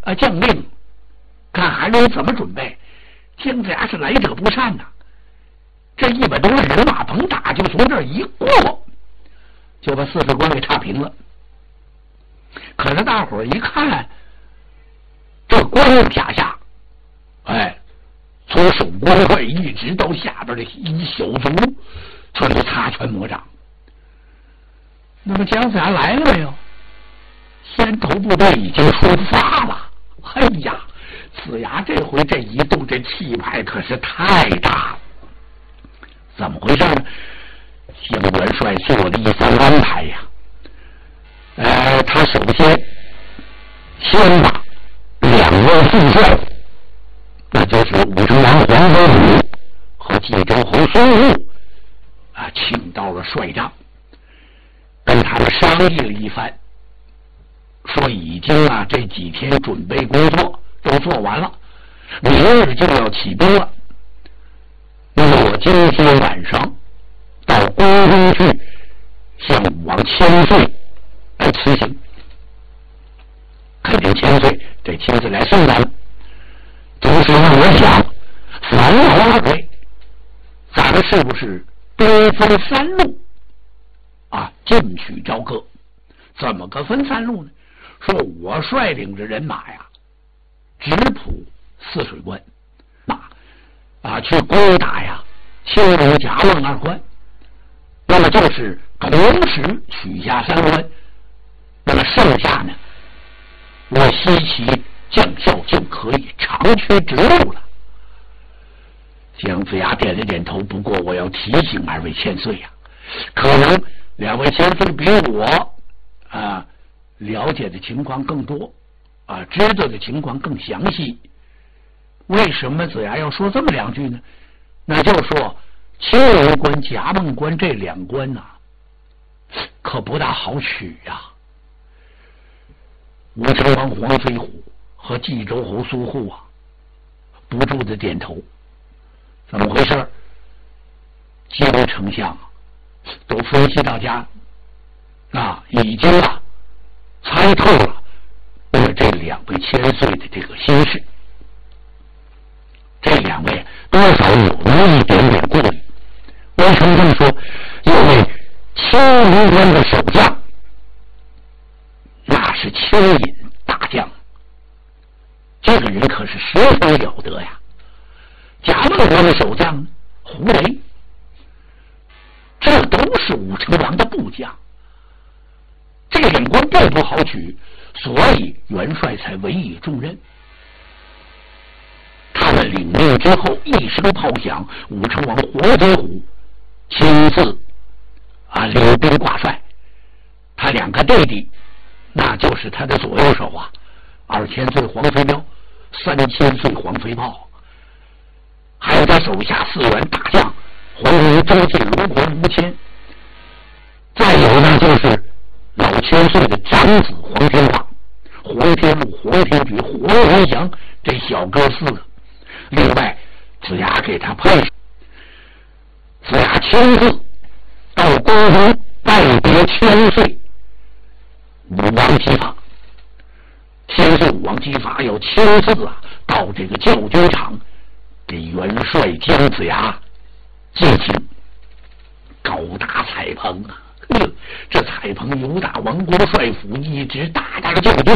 将令，看韩荣怎么准备。姜子牙是来者不善呐，这100多个人马甭打，就从这儿一过，就把4水关给踏平了。可是大伙儿一看，这关卡下，从守关会一直到下边的一小卒，全都擦拳魔掌。那么姜子牙来了没有？先头部队已经出发了。哎呀，子牙这回这一动，这气派可是太大了。怎么回事呢？姜元帅做了一番安排呀。他首先把2位副帅，那就是武成王黄飞虎和冀州侯孙悟请到了帅帐，跟他们商议了一番，说已经这几天准备工作都做完了，明日就要起兵了。那么我今天晚上到宫中去向武王千岁来辞行，肯定千岁这亲自来送咱们。同时呢，我想烦劳2位，咱们是不是兵分3路进取朝歌？怎么个分3路呢？说我率领着人马呀，直扑泗水关，去攻打呀青龙、夹望2关，那么就是同时取下3关。那么剩下呢，我西岐将校就可以长驱直入了。姜子牙点了点头，不过我要提醒2位千岁呀，可能2位千岁比我了解的情况更多知道的情况更详细。为什么子牙要说这么2句呢？那就是说青龙关、夹望关这2关可不大好取呀。武成王黄飞虎和冀州侯苏护不住的点头。怎么回事？几位丞相都分析大家已经猜透了这2位千岁的这个心事。这2位多少有那么一点点顾虑。为什么这么说？因为青龙关的守将那是青隐大将，这个人可是十分了得呀。夹望关的守将胡雷，这都是武成王的部将，这2关并不好取，所以元帅才委以重任。他们领命之后，一声炮响，武成王黄飞虎亲自领兵挂帅，他2个弟弟，那就是他的左右手2千岁黄飞彪，3千岁黄飞豹，还有他手下4员大将黄蓉、周进、龙环、吴谦，再有呢就是老千岁的长子黄天化、黄天禄、黄天举、黄文祥这小哥4个。另外子牙给他配上，子牙亲自到宫中拜别千岁武王姬发，千岁武王姬发要亲自到这个教军场给元帅姜子牙进行高大彩棚这彩棚由大王国帅府一直大大的教军